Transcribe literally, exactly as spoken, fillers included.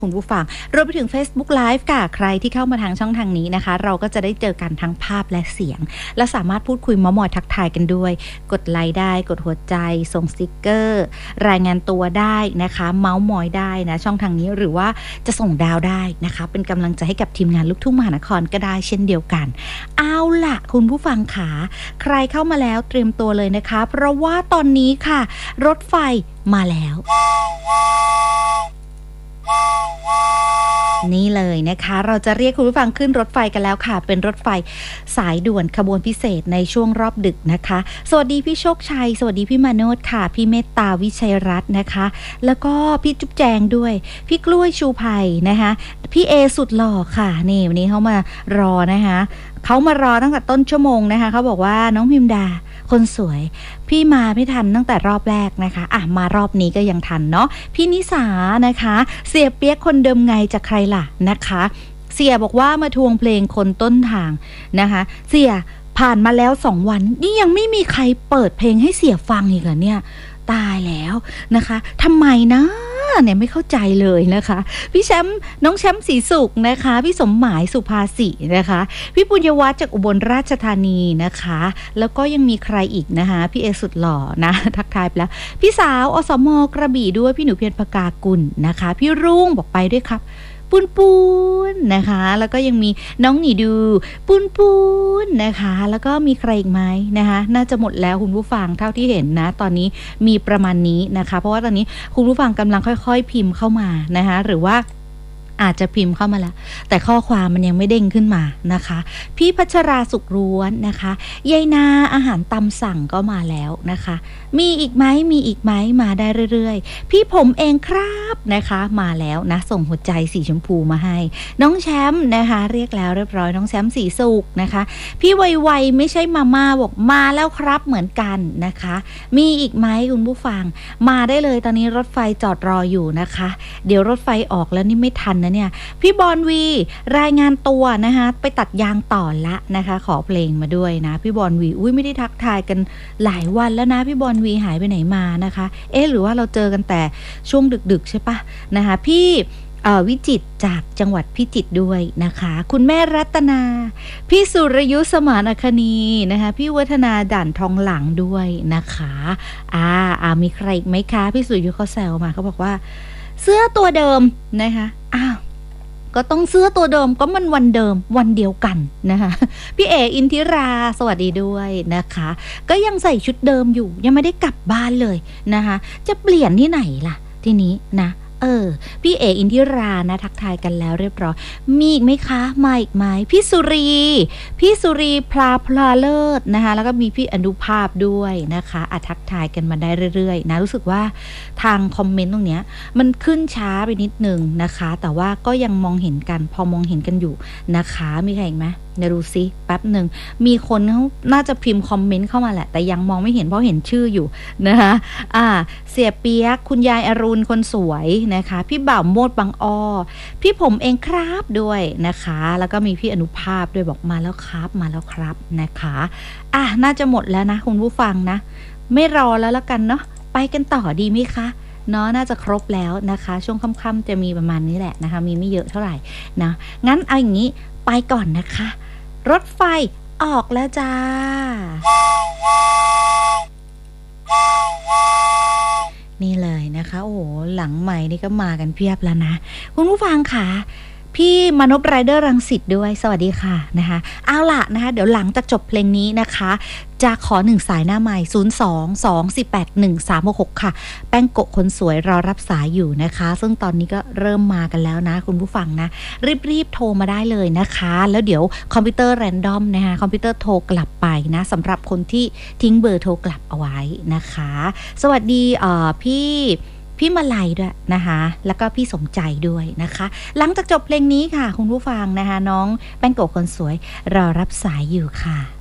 คุณผู้ฟังรวมไปถึง Facebook Live ค่ะใครที่เข้ามาทางช่องทางนี้นะคะเราก็จะได้เจอกันทั้งภาพและเสียงและสามารถพูดคุยเม้าท์มอยทักทายกันด้วยกดไลค์ได้กดหัวใจส่งสติกเกอร์รายงานตัวได้นะคะเม้าท์มอยได้นะช่องทางนี้หรือว่าจะส่งดาวได้นะคะเป็นกำลังใจให้กับทีมงานลูกทุ่งมหานครก็ได้เช่นเดียวกันเอาล่ะคุณผู้ฟังขาใครเข้ามาแล้วเตรียมตัวเลยนะคะเพราะว่าตอนนี้ค่ะรถไฟมาแล้วนี่เลยนะคะเราจะเรียกคุณผู้ฟังขึ้นรถไฟกันแล้วค่ะเป็นรถไฟสายด่วนขบวนพิเศษในช่วงรอบดึกนะคะสวัสดีพี่โชคชัยสวัสดีพี่มาโนดค่ะพี่เมตตาวิชัยรัตน์นะคะแล้วก็พี่จุ๊บแจงด้วยพี่กล้วยชูไผ่นะคะพี่เอสุดหล่อค่ะนี่วันนี้เขามารอนะคะเขามารอตั้งแต่ต้นชั่วโมงนะคะเขาบอกว่าน้องพิมดาคนสวยพี่มาไม่ทันตั้งแต่รอบแรกนะคะอ่ะมารอบนี้ก็ยังทันเนาะพี่นิสานะคะเสียเปียกคนเดิมไงจะใครล่ะนะคะเสียบอกว่ามาทวงเพลงคนต้นทางนะคะเสียผ่านมาแล้วสองวันนี่ยังไม่มีใครเปิดเพลงให้เสียฟังอีกเหรอเนี่ยตายแล้วนะคะทำไมนะเนี่ยไม่เข้าใจเลยนะคะพี่แชมป์น้องแชมป์ศรีสุขนะคะพี่สมหมายสุภาษินะคะพี่ปุญญวัฒน์จากอุบลราชธานีนะคะแล้วก็ยังมีใครอีกนะคะพี่เอสุดหล่อนะทักทายไปแล้วพี่สาวอสมกระบี่ด้วยพี่หนูเพียรพกากุลนะคะพี่รุ่งบอกไปด้วยครับปุนปูนนะคะแล้วก็ยังมีน้องหนีดูปุนปูนนะคะแล้วก็มีใครอีกไหมนะคะน่าจะหมดแล้วคุณผู้ฟังเท่าที่เห็นนะตอนนี้มีประมาณนี้นะคะเพราะว่าตอนนี้คุณผู้ฟังกำลังค่อยๆพิมพ์เข้ามานะคะหรือว่าอาจจะพิมพ์เข้ามาแล้วแต่ข้อความมันยังไม่เด้งขึ้นมานะคะพี่พัชราสุขร้วนนะคะยายนาอาหารตำสั่งก็มาแล้วนะคะมีอีกไหมมีอีกไหมมาได้เรื่อยๆพี่ผมเองครับนะคะมาแล้วนะส่งหัวใจสีชมพูมาให้น้องแชมป์นะคะเรียกแล้วเรียบร้อยน้องแชมป์สีสุกนะคะพี่ไวๆไม่ใช่มาม่าบอกมาแล้วครับเหมือนกันนะคะมีอีกไหมคุณผู้ฟังมาได้เลยตอนนี้รถไฟจอดรออยู่นะคะเดี๋ยวรถไฟออกแล้วนี่ไม่ทันนะเนี่ยพี่บอลวีรายงานตัวนะคะไปตัดยางต่อละนะคะขอเพลงมาด้วยนะพี่บอลวีอุ้ยไม่ได้ทักทายกันหลายวันแล้วนะพี่บอลวีหายไปไหนมานะคะเอ๊ะหรือว่าเราเจอกันแต่ช่วงดึกๆใช่ปะนะคะพี่วิจิตรจากจังหวัดพิจิตรด้วยนะคะคุณแม่รัตนาพี่สุรยุทธสมานอัคนีนะคะพี่วัฒนาด่านทองหลังด้วยนะคะอ่าอ่ามีใครอีกไหมคะพี่สุรยุทธเขาแซวมาเขาบอกว่าเสื้อตัวเดิมนะคะอ้าวก็ต้องเสื้อตัวเดิมก็มันวันเดิมวันเดียวกันนะคะพี่เออินทิราสวัสดีด้วยนะคะก็ยังใส่ชุดเดิมอยู่ยังไม่ได้กลับบ้านเลยนะคะจะเปลี่ยนที่ไหนล่ะทีนี้นะเออพี่เออินทิรานะทักทายกันแล้วเรียบร้อยมีอีกไหมคะมาอีกไหมพี่สุรีพี่สุรีพลาพลาเลิศนะคะแล้วก็มีพี่อนุภาพด้วยนะคะอ่ะทักทายกันมาได้เรื่อยๆนะรู้สึกว่าทางคอมเมนต์ตรงเนี้ยมันขึ้นช้าไปนิดนึงนะคะแต่ว่าก็ยังมองเห็นกันพอมองเห็นกันอยู่นะคะมีใครอีกไหมเดี๋ยวดูซิแป๊บหนึ่งมีคนเขาน่าจะพิมพ์คอมเมนต์เข้ามาแหละแต่ยังมองไม่เห็นเพราะเห็นชื่ออยู่นะคะอ่าเสียเปียกคุณยายอรุณคนสวยนะคะพี่บ่าวโมดบางอ้อพี่ผมเองครับด้วยนะคะแล้วก็มีพี่อนุภาพด้วยบอกมาแล้วครับมาแล้วครับนะคะอ่ะน่าจะหมดแล้วนะคุณผู้ฟังนะไม่รอแล้วละกันเนาะไปกันต่อดีไหมคะเนาะน่าจะครบแล้วนะคะช่วงค่ำๆจะมีประมาณนี้แหละนะคะมีไม่เยอะเท่าไหร่นะงั้นเอาอย่างนี้ไปก่อนนะคะรถไฟออกแล้วจ้านี่เลยนะคะโอ้โหหลังใหม่นี่ก็มากันเพียบแล้วนะคุณผู้ฟังค่ะพี่มนพไรเดอร์รังสิตด้วยสวัสดีค่ะนะคะเอาล่ะนะคะเดี๋ยวหลังจากจบเพลงนี้นะคะจะขอหนึ่งสายหน้าใหม่ศูนย์ สอง สอง สี่ แปด หนึ่ง สาม หก หกค่ะแป้งโกะคนสวยรอรับสายอยู่นะคะซึ่งตอนนี้ก็เริ่มมากันแล้วนะคุณผู้ฟังนะรีบๆโทรมาได้เลยนะคะแล้วเดี๋ยวคอมพิวเตอร์แรนดอมนะคะคอมพิวเตอร์โทรกลับไปนะสำหรับคนที่ทิ้งเบอร์โทรกลับเอาไว้นะคะสวัสดีเอ่อพี่พี่มาลัยด้วยนะคะแล้วก็พี่สมใจด้วยนะคะหลังจากจบเพลงนี้ค่ะคุณผู้ฟังนะคะน้องแป้งโกะคนสวยรอรับสายอยู่ค่ะ